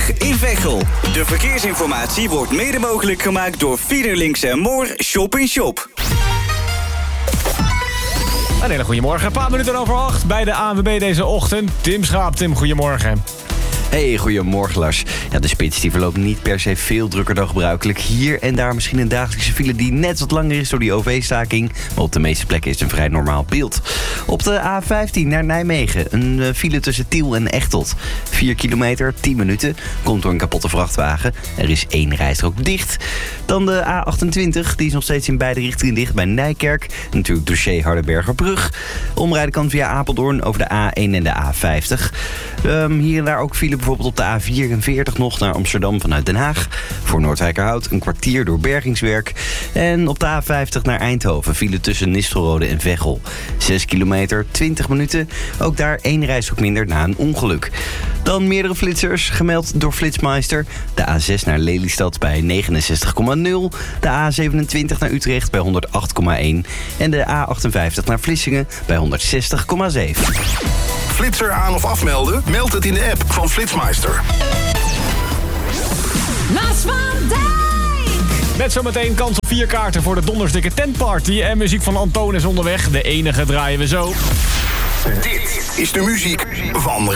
A20 in Veghel. De verkeersinformatie wordt mede mogelijk gemaakt door Fiederlinks en Moor Shop in Shop. Een hele goede morgen. Een paar minuten over 8 bij de ANWB deze ochtend. Tim Schaap. Tim, goedemorgen. Hey, goedemorgen Lars. Ja, de spits die verloopt niet per se veel drukker dan gebruikelijk. Hier en daar misschien een dagelijkse file die net wat langer is door die OV-staking. Maar op de meeste plekken is het een vrij normaal beeld. Op de A15 naar Nijmegen. Een file tussen Tiel en Echteld. 4 kilometer, 10 minuten. Komt door een kapotte vrachtwagen. Er is 1 rijstrook dicht. Dan de A28. Die is nog steeds in beide richtingen dicht bij Nijkerk. Natuurlijk dossier Hardenbergerbrug. Omrijden kan via Apeldoorn over de A1 en de A50. Hier en daar ook file bijvoorbeeld op de A44 nog naar Amsterdam vanuit Den Haag. Voor Noordwijkerhout een kwartier door bergingswerk. En op de A50 naar Eindhoven file tussen Nistelrode en Veghel. 6 kilometer, 20 minuten. Ook daar 1 rijstrook minder na een ongeluk. Dan meerdere flitsers, gemeld door Flitsmeister. De A6 naar Lelystad bij 69,0. De A27 naar Utrecht bij 108,1. En de A58 naar Vlissingen bij 160,7. Flitser aan of afmelden? Meld het in de app van Flitsmeister. Maas van Dijk! Met zometeen kans op 4 kaarten voor de Dondersdikke Tentparty. En muziek van Antoon is onderweg. De enige draaien we zo. Dit is de muziek van